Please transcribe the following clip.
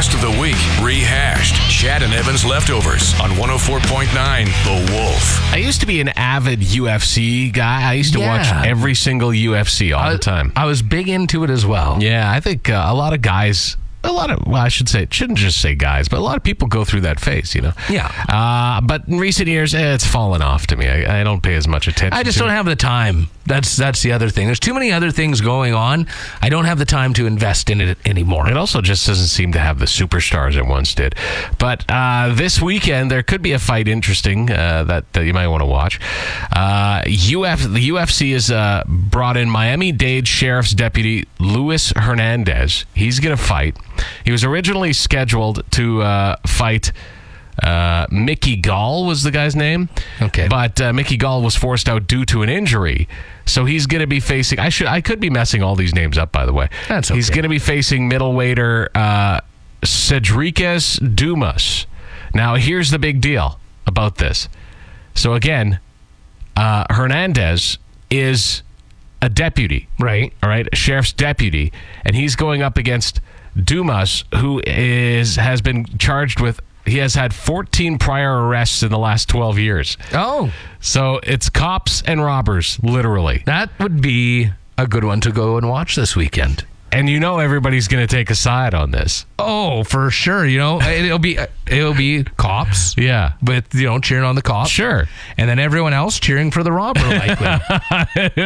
Worst of the week, rehashed. Chad and Evan's leftovers on 104.9 The Wolf. I used to be an avid UFC guy. I used to watch every single UFC all the time. I was big into it as well. Yeah, I think a lot of guys... I should say, it shouldn't just say guys, but a lot of people go through that phase, you know? Yeah. But in recent years, it's fallen off to me. I don't pay as much attention I just don't have the time. That's the other thing. There's too many other things going on. I don't have the time to invest in it anymore. It also just doesn't seem to have the superstars it once did. But this weekend, there could be a fight interesting that you might want to watch. The UFC has brought in Miami-Dade Sheriff's Deputy Luis Hernandez. He's going to fight. He was originally scheduled to fight Mickey Gall was the guy's name. Okay. But Mickey Gall was forced out due to an injury. So he's going to be facing... I could be messing all these names up, by the way. That's okay. He's going to be facing middleweighter Cedriques Dumas. Now, here's the big deal about this. So again, Hernandez is a deputy. Right. All right, a sheriff's deputy. And he's going up against Dumas, who has been charged with... He has had 14 prior arrests in the last 12 years. Oh. So it's cops and robbers, literally. That would be a good one to go and watch this weekend. And you know everybody's going to take a side on this. Oh, for sure. You know, it'll be cops. Yeah. With, cheering on the cops. Sure. And then everyone else cheering for the robber, likely.